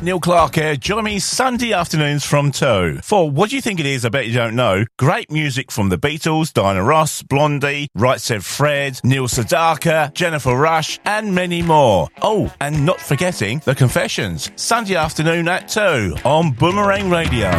Neil Clark here. Join me Sunday afternoons from 2 for What Do You Think It Is? I Bet You Don't Know. Great music from the Beatles, Diana Ross, Blondie, Right Said Fred, Neil Sedaka, Jennifer Rush, and many more. Oh, and not forgetting The Confessions. Sunday afternoon at 2 on Boomerang Radio.